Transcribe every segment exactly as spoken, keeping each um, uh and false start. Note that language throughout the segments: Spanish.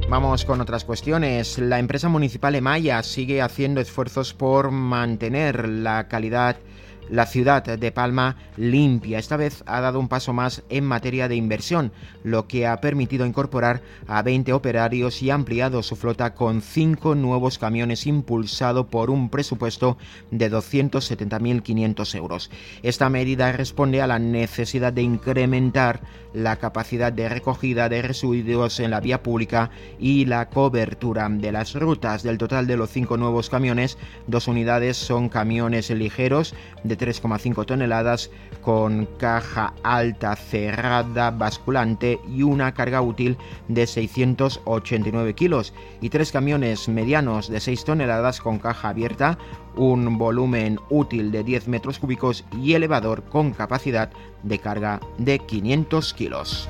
Vamos con otras cuestiones. La empresa municipal Emaya sigue haciendo esfuerzos por mantener la calidad la ciudad de Palma limpia. Esta vez ha dado un paso más en materia de inversión, lo que ha permitido incorporar a veinte operarios y ha ampliado su flota con cinco nuevos camiones, impulsado por un presupuesto de doscientos setenta mil quinientos euros. Esta medida responde a la necesidad de incrementar la capacidad de recogida de residuos en la vía pública y la cobertura de las rutas. Del total de los cinco nuevos camiones, dos unidades son camiones ligeros de tres coma cinco toneladas con caja alta cerrada basculante y una carga útil de seiscientos ochenta y nueve kilos, y tres camiones medianos de seis toneladas con caja abierta, un volumen útil de diez metros cúbicos y elevador con capacidad de carga de quinientos kilos.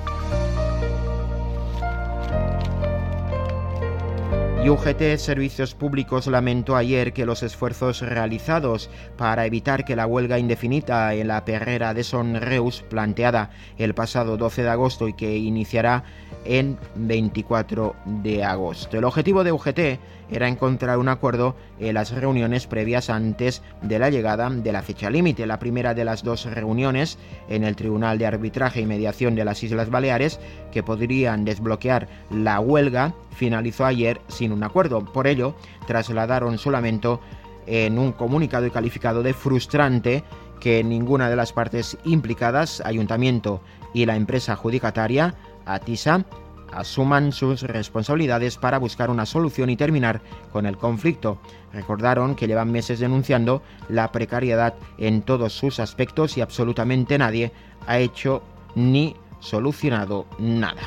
Y U G T Servicios Públicos lamentó ayer que los esfuerzos realizados para evitar que la huelga indefinida en la perrera de Son Reus, planteada el pasado doce de agosto y que iniciará en veinticuatro de agosto. El objetivo de U G T era encontrar un acuerdo en las reuniones previas antes de la llegada de la fecha límite. La primera de las dos reuniones en el Tribunal de Arbitraje y Mediación de las Islas Baleares, que podrían desbloquear la huelga, finalizó ayer sin un acuerdo. Por ello, trasladaron su lamento en un comunicado y calificado de frustrante que ninguna de las partes implicadas, Ayuntamiento y la empresa adjudicataria, ATISA, asuman sus responsabilidades para buscar una solución y terminar con el conflicto. Recordaron que llevan meses denunciando la precariedad en todos sus aspectos y absolutamente nadie ha hecho ni solucionado nada.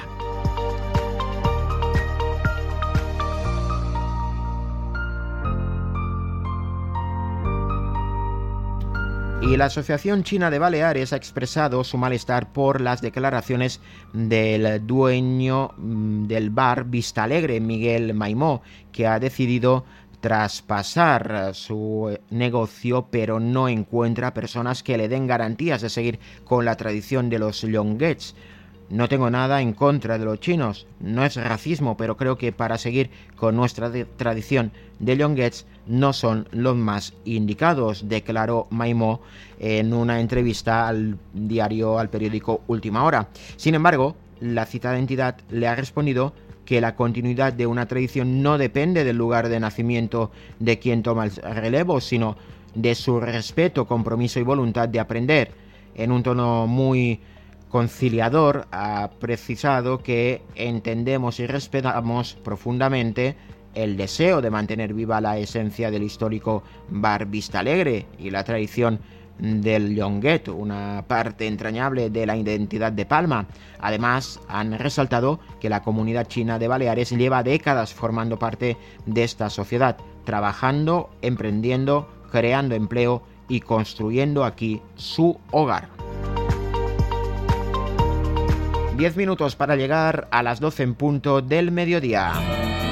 Y la Asociación China de Baleares ha expresado su malestar por las declaraciones del dueño del bar Vista Alegre, Miguel Maimó, que ha decidido traspasar su negocio, pero no encuentra personas que le den garantías de seguir con la tradición de los llonguets. No tengo nada en contra de los chinos, no es racismo, pero creo que para seguir con nuestra de- tradición de llonguets no son los más indicados, declaró Maimó en una entrevista al diario, al periódico Última Hora. Sin embargo, la citada entidad le ha respondido que la continuidad de una tradición no depende del lugar de nacimiento de quien toma el relevo, sino de su respeto, compromiso y voluntad de aprender. En un tono muy conciliador, ha precisado que entendemos y respetamos profundamente el deseo de mantener viva la esencia del histórico bar Vista Alegre y la tradición del llonguet, una parte entrañable de la identidad de Palma. Además, han resaltado que la comunidad china de Baleares lleva décadas formando parte de esta sociedad, trabajando, emprendiendo, creando empleo y construyendo aquí su hogar. Diez minutos para llegar a las doce en punto del mediodía.